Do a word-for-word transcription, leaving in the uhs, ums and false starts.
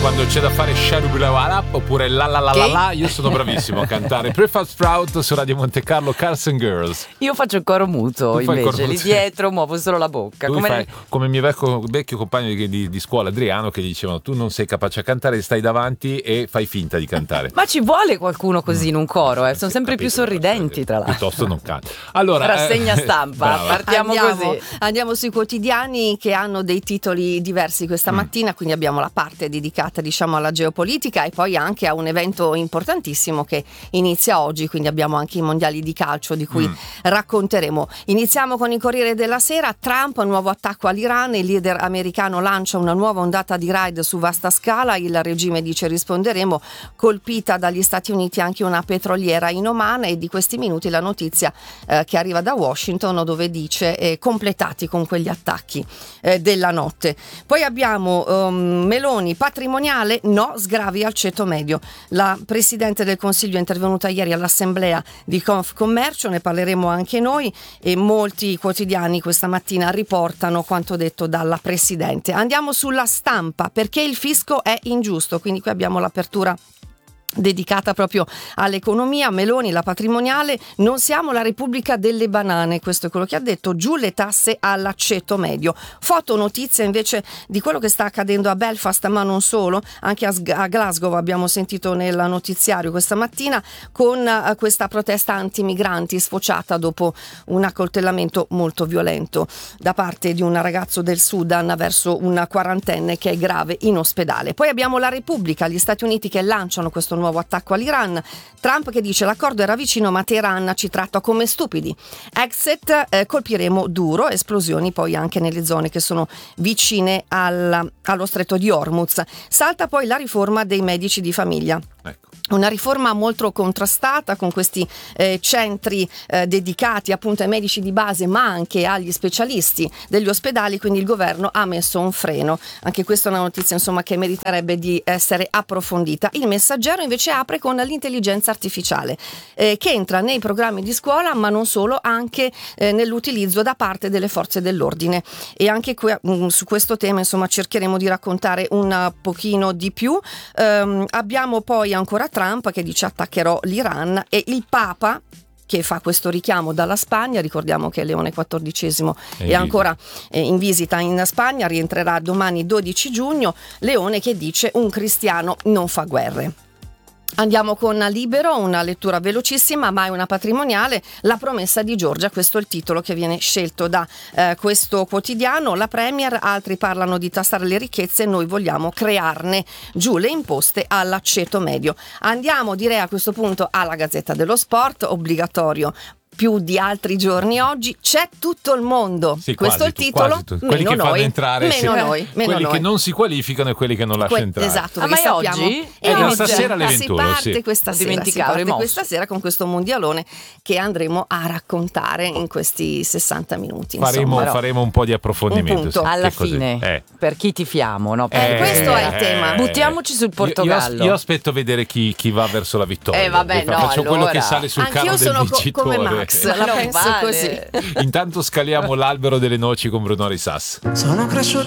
quando c'è da fare Sharubulawala oppure la la la la la, io sono bravissimo a cantare. Prefab Sprout su Radio Monte Carlo, Cars and Girls. Io faccio il coro muto, Tu fai il invece coro lì muto. dietro muovo solo la bocca. Tu Come fai come il mio vecchio, vecchio compagno di, di, di scuola Adriano, che gli dicevano: tu non sei capace a cantare, stai davanti e fai finta di cantare. Ma ci vuole qualcuno così in un coro, eh? Sono Sì, sempre capito, più sorridenti, tra l'altro. Piuttosto non canto. Allora, Rassegna eh, stampa, brava. partiamo Andiamo, così. andiamo sui quotidiani che hanno dei titoli diversi questa mattina, quindi abbiamo la parte dedicata, diciamo, alla geopolitica e poi anche a un evento importantissimo che inizia oggi, quindi abbiamo anche i mondiali di calcio di cui Mm. racconteremo. Iniziamo con il Corriere della Sera. Trump, nuovo attacco all'Iran, il leader americano lancia una nuova ondata di raid su vasta scala, il regime dice risponderemo, colpita dagli Stati Uniti anche una petroliera in Oman, e di questi minuti la notizia eh, che arriva da Washington, dove dice eh, completati con quegli attacchi eh, della notte. Poi abbiamo um, Meloni, patrimoniale, no sgravi al ceto medio. La Presidente del Consiglio è intervenuta ieri all'assemblea di Confcommercio, ne parleremo anche noi, e molti quotidiani questa mattina riportano quanto detto dalla Presidente. Andiamo sulla Stampa, perché il fisco è ingiusto, quindi qui abbiamo l'apertura dedicata proprio all'economia. Meloni, la patrimoniale, non siamo la Repubblica delle banane, questo è quello che ha detto, giù le tasse all'aceto medio. Fotonotizia invece di quello che sta accadendo a Belfast, ma non solo, anche a, a Glasgow abbiamo sentito nel notiziario questa mattina, con uh, questa protesta antimigranti sfociata dopo un accoltellamento molto violento da parte di un ragazzo del Sudan verso una quarantenne che è grave in ospedale. Poi abbiamo la Repubblica, gli Stati Uniti che lanciano questo nuovo attacco all'Iran, Trump che dice l'accordo era vicino ma Teheran ci tratta come stupidi, exit, eh, colpiremo duro, esplosioni poi anche nelle zone che sono vicine al, allo stretto di Hormuz. Salta poi la riforma dei medici di famiglia. Ecco. Una riforma molto contrastata, con questi eh, centri eh, dedicati appunto ai medici di base ma anche agli specialisti degli ospedali, quindi il governo ha messo un freno. Anche questa è una notizia insomma che meriterebbe di essere approfondita. Il Messaggero invece apre con l'intelligenza artificiale eh, che entra nei programmi di scuola, ma non solo, anche eh, nell'utilizzo da parte delle forze dell'ordine, e anche qui, mh, su questo tema insomma cercheremo di raccontare un pochino di più. Um, abbiamo poi ancora Trump che dice attaccherò l'Iran, e il Papa che fa questo richiamo dalla Spagna. Ricordiamo che Leone quattordicesimo è, è ancora eh, in visita in Spagna, rientrerà domani dodici giugno. Leone che dice un cristiano non fa guerre. Andiamo con Libero, una lettura velocissima ma è una patrimoniale, la promessa di Giorgia, questo è il titolo che viene scelto da eh, questo quotidiano. La Premier, altri parlano di tassare le ricchezze, noi vogliamo crearne, giù le imposte all'aceto medio. Andiamo direi a questo punto alla Gazzetta dello Sport, obbligatorio più di altri giorni oggi, c'è tutto il mondo. Sì, questo è il tu, titolo, tu. Quelli meno che noi, fanno entrare, meno sì. noi, meno quelli noi. che non si qualificano e quelli che non lasciano Que- entrare. Esatto, Ah, perché ma è sappiamo oggi? è È oggi. stasera alle Si ventuno, parte sì. questa sera, si Dimenticavo, parte rimosso. questa sera con questo mondialone che andremo a raccontare in questi sessanta minuti. Faremo, insomma. faremo un po' di approfondimento. Un punto. sì, Alla che così. fine, Eh. per chi tifiamo, no? Eh, questo è il tema. Buttiamoci sul Io- io as- Portogallo. Io, aspetto vedere chi, chi va verso la vittoria. Eh, vabbè, Fa- no, Faccio quello allora. che sale sul Anch'io carro del sono co- vincitore. come Max, Ma la non penso vale. così. Intanto scaliamo l'albero delle noci con Bruno Risas. Sono cresciuto